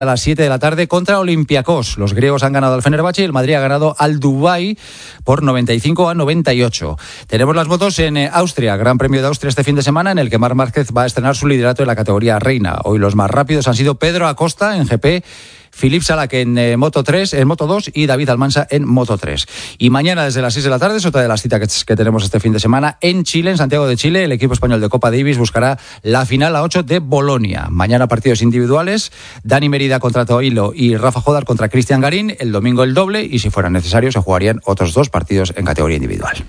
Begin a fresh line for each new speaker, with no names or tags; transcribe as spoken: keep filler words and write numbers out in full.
a las siete de la tarde contra Olympiacos. Los griegos han ganado al Fenerbahce y el Madrid ha ganado al Dubái por noventa y cinco a noventa y ocho. Tenemos las motos en eh, Austria, Gran Premio de Austria este fin de semana, en el que Marc Márquez va a estrenar su liderato en la categoría reina. Hoy los más rápidos han sido Pedro Acosta en G P, Philippe Salac en eh, Moto tres, en Moto dos y David Almansa en Moto tres. Y mañana desde las seis de la tarde es otra de las citas que, que tenemos este fin de semana en Chile, en Santiago de Chile. El equipo español de Copa Davis buscará la final a ocho de Bolonia. Mañana partidos individuales, Dani Merida contra Toilo y Rafa Jodar contra Cristian Garín. El domingo el doble y si fuera necesario se jugarían otros dos partidos en categoría individual.